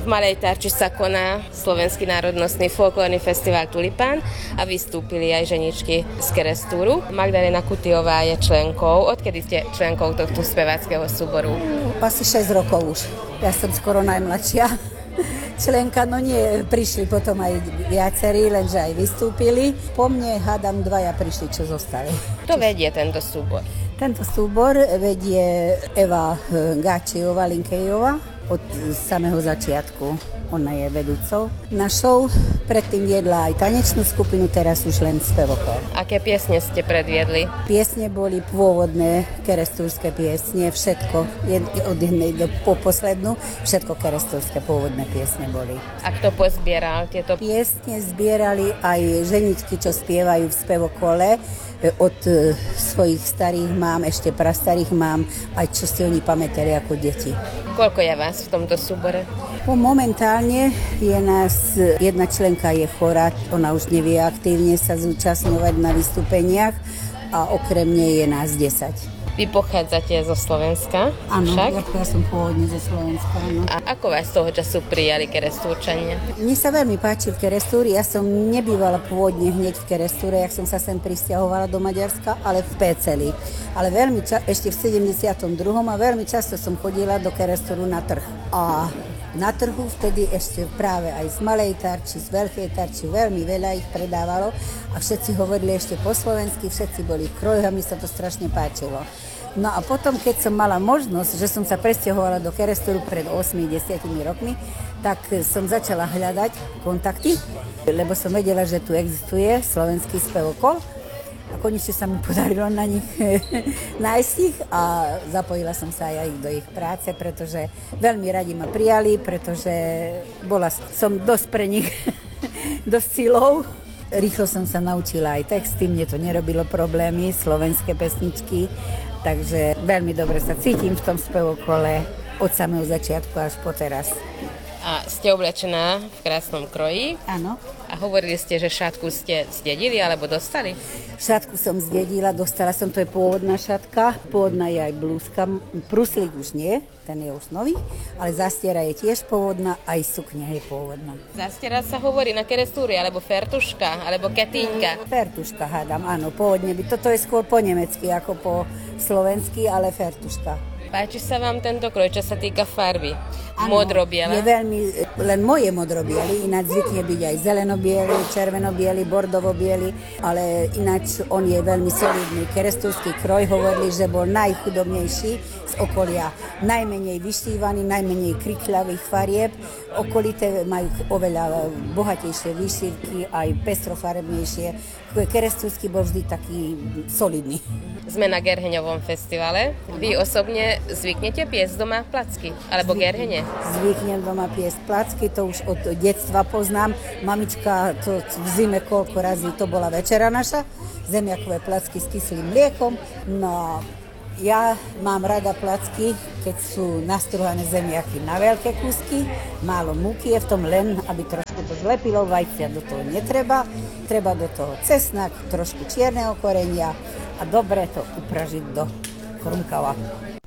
V Malej Tarči sa koná Slovenský národnostný folklórny festival Tulipán a vystúpili aj ženičky z Kerestúru. Magdalena Kutiová je členkou. Odkedy ste členkou tohto speváckeho súboru? Asi 6 rokov už. Ja som skoro najmladšia členka, no nie, prišli potom aj viacerí, lenže aj vystúpili. Po mne, hádam, 2 prišli, čo zostali. Kto vedie tento súbor? Tento súbor vedie Eva Gáčiová Linkejová od samého začiatku. Ona je vedúcou našou. Predtým viedla aj tanečnú skupinu, teraz už len spevokol. Aké piesne ste predviedli? Piesne boli pôvodné kerestúrske piesne, všetko, od jednej po poslednú, všetko kerestúrske pôvodné piesne boli. A kto pozbieral tieto piesne? Zbierali aj ženičky, čo spievajú v spevokole, od svojich starých mám, ešte prastarých mám, aj čo si oni pamätali ako deti. Koľko je vás v tomto súbore? Momentálne je nás, jedna členka je chorá, ona už nevie aktívne sa zúčastňovať na vystúpeniach a okrem nej je nás 10. Vy pochádzate zo Slovenska? Áno, ja som pôvodne zo Slovenska. Áno. A ako vás toho času prijali Kerestúrčania? Mne sa veľmi páči v Kerestúri. Ja som nebývala pôvodne hneď v Kerestúre, jak som sa sem prisťahovala do Maďarska, ale v Péceli. Ale ešte v 72. a veľmi často som chodila do Kerestúru na trh. A na trhu vtedy ešte práve aj z Malej Tarči, z Veľkej Tarči, veľmi veľa ich predávalo a všetci hovorili ešte po slovensky, všetci boli v krojoch a mi sa to strašne páčilo. No a potom, keď som mala možnosť, že som sa presťahovala do Kerestúru pred 8-10 rokmi, tak som začala hľadať kontakty, lebo som vedela, že tu existuje slovenský spevokol. A konečne sa mi podarilo na nich nájsť ich a zapojila som sa aj do ich práce, pretože veľmi radi ma prijali, pretože som dosť pre nich dosť silou. Rýchlo som sa naučila aj texty, mne to nerobilo problémy, slovenské pesničky, takže veľmi dobre sa cítim v tom spevokole od samého začiatku až po teraz. A ste oblečená v krásnom kroji. Áno. A hovorili ste, že šatku ste zdedili alebo dostali? Šatku som zdedila, dostala som, to je pôvodná šatka, pôvodná je aj blúzka, pruslík už nie, ten je už nový, ale zastiera je tiež pôvodná, aj sukňa je pôvodná. Zastiera sa hovorí na Kerestúri, alebo fertuška, alebo ketínka? Fertuška hádam, áno, pôvodne toto je skôr po nemecky ako po slovensky, ale fertuška. Páči sa vám tento kroj, čo sa týka farby? Áno, modro-biela? Je veľmi, len moje modro-biely, ináč zvykne byť aj zeleno-biely, červeno-biely, bordovo-biely, ale ináč on je veľmi solidný. Kerestúrsky kroj hovorili, že bol najchudobnejší z okolia, najmenej vyštívaný, najmenej krikľavých farieb. Okolité majú oveľa bohatejšie výšivky, aj pestrofarebnejšie. Kerestúrsky bol vždy taký solidný. Sme na Gerheňovom festivale. Vy osobne zvyknete piesť doma placky? Alebo gerhene? Zvyknem doma piesť placky, to už od detstva poznám. Mamička to v zime koľko razy, to bola večera naša. Zemiakové placky s kyslým mliekom. No ja mám rada placky, keď sú nastruhané zemiaky na veľké kúsky. Málo múky je v tom, len aby trošku to zlepilo, vajcia do toho netreba. Treba do toho cesnak, trošku čierneho korenia a dobre to upražiť do chrumkava.